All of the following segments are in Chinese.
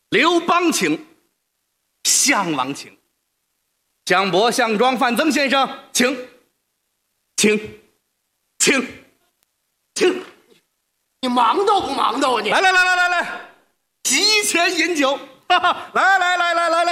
刘邦请，项王请，项伯、项庄、范增先生，请。 你忙到不忙到啊你？ 来，席前饮酒，来，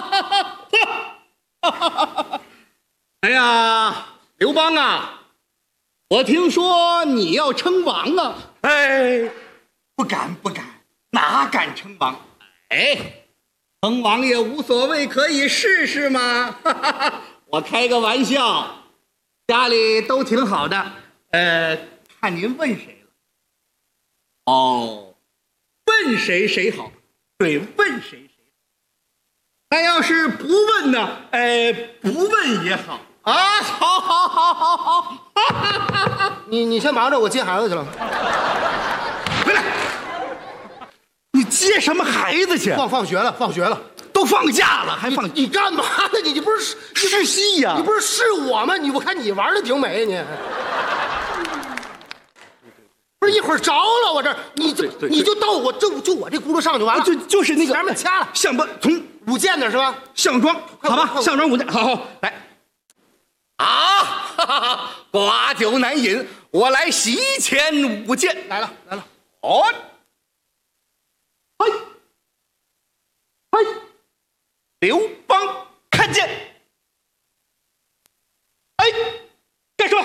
哎呀，刘邦啊，我听说你要称王啊！哎，不敢，哪敢称王？哎，称王也无所谓，可以试试嘛。我开个玩笑，家里都挺好的。看您问谁了？哦，问谁好？对，问谁好。那要是不问呢？不问也好啊。好。 你先忙着，我接孩子去了。 回来，你接什么孩子去？ 放学了， 都放假了还放？ 你干嘛呢？你不是试戏呀？ 你不是试我吗？我看你玩的挺美，你不是一会儿着了我这你就到我就我这轱辘上就完了， 就是那个前面掐了。 项伯从舞剑的是吧？ 项庄，好吧，项庄舞剑，好来。啊，寡酒难饮，我来席前舞剑。 来了。 哦，嘿，刘邦看见，哎，干什么？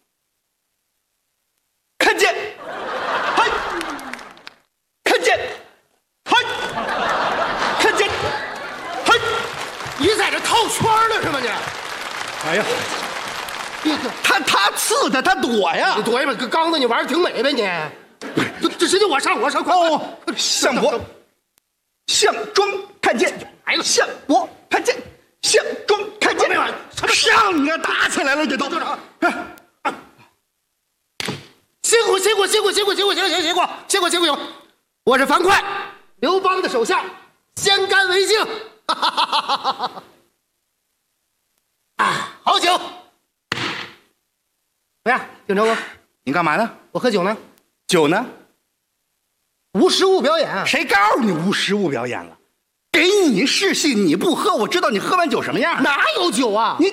看见，嘿，看见，嘿，看见，嘿， 你在这套圈了是吗你？ 哎呀，他刺他，他躲呀， 你躲一边，刚子你玩的挺美呗你。这直接我上，快！ 哦，项伯、项庄看见来了，项伯看见，项庄看见，上啊，打起来了，这都。 辛苦！我是樊哙，刘邦的手下，先干为敬。啊，好酒！怎么样，景成哥？ 你干嘛呢？ 我喝酒呢。 酒呢？ 无实物表演。 谁告诉你无实物表演了？给你试戏，你不喝，我知道你喝完酒什么样。 哪有酒啊？ 你